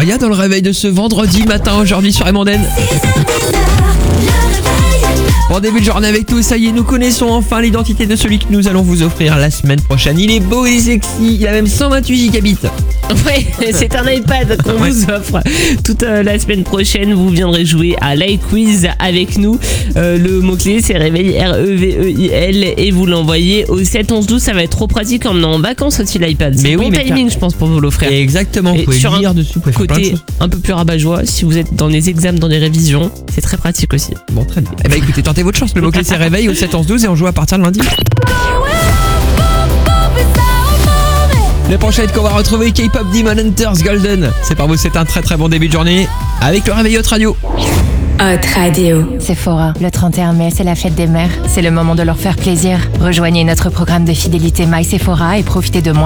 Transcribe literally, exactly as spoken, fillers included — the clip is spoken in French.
Maria dans le réveil de ce vendredi matin aujourd'hui sur M N. Bon début de journée avec nous, ça y est, nous connaissons enfin l'identité de celui que nous allons vous offrir la semaine prochaine. Il est beau, il est sexy, il a même cent vingt-huit gigabits. Ouais, c'est un iPad qu'on Ouais. vous offre toute euh, la semaine prochaine. Vous viendrez jouer à l'iQuiz avec nous. Euh, le mot-clé, c'est réveil, R E V E I L, et vous l'envoyez au sept onze douze. Ça va être trop pratique en menant en vacances aussi l'iPad. C'est Mais bon oui, mais timing, je pense, pour vous l'offrir. Exactement, vous Et pouvez sur un lire dessus, vous pouvez faire plein de Côté choses. un peu plus rabat-joie, si vous êtes dans les examens, dans les révisions, c'est très pratique aussi. Bon, très bien. Eh ben écoutez, tentez votre chance. Le mot-clé c'est réveil au sept onze douze et on joue à partir de lundi. Le prochain qu'on va retrouver K-pop Demon Hunters Golden. C'est par vous, c'est un très très bon début de journée avec le réveil Hot Radio. Hot Radio. Sephora, le trente et un mai, c'est la fête des mères. C'est le moment de leur faire plaisir. Rejoignez notre programme de fidélité My Sephora et profitez de moins